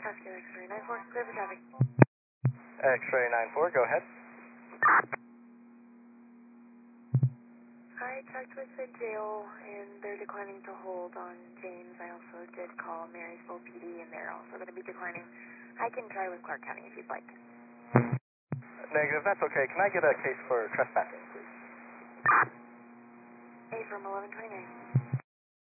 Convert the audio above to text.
Oscar X-ray 94, clear for traffic. X-ray 94, go ahead. I checked with the jail, and they're declining to hold on James. I also did call Marysville PD, and they're also going to be declining. I can try with Clark County if you'd like. Negative, that's okay. Can I get a case for trespassing, please? A from 1129.